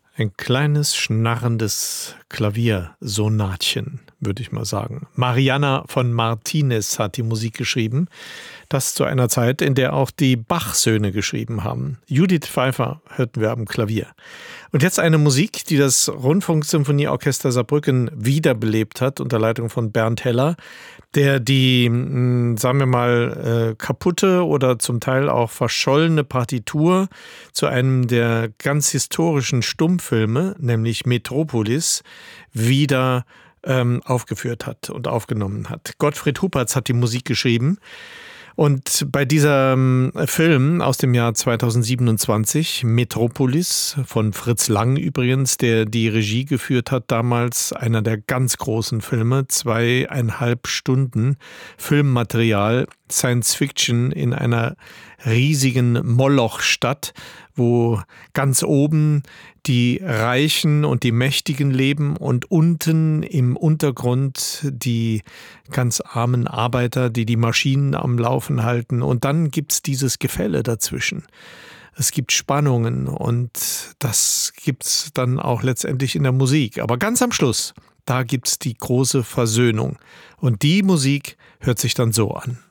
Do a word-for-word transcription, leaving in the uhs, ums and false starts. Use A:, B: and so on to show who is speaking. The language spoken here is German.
A: Ein kleines, schnarrendes Klaviersonatchen, würde ich mal sagen. Mariana von Martinez hat die Musik geschrieben. Das zu einer Zeit, in der auch die Bach-Söhne geschrieben haben. Judith Pfeiffer hörten wir am Klavier. Und jetzt eine Musik, die das Rundfunksymphonieorchester Saarbrücken wiederbelebt hat, unter Leitung von Bernd Heller, der die, sagen wir mal, kaputte oder zum Teil auch verschollene Partitur zu einem der ganz historischen Stummfilme, nämlich Metropolis, wieder ähm, aufgeführt hat und aufgenommen hat. Gottfried Huppertz hat die Musik geschrieben. Und bei diesem Film aus dem Jahr zweitausendsiebenundzwanzig, Metropolis, von Fritz Lang übrigens, der die Regie geführt hat damals, einer der ganz großen Filme, zweieinhalb Stunden Filmmaterial, Science Fiction in einer riesigen Molochstadt, wo ganz oben die Reichen und die Mächtigen leben und unten im Untergrund die ganz armen Arbeiter, die die Maschinen am Laufen halten. Und dann gibt's dieses Gefälle dazwischen. Es gibt Spannungen und das gibt's dann auch letztendlich in der Musik. Aber ganz am Schluss, da gibt's die große Versöhnung. Und die Musik hört sich dann so an.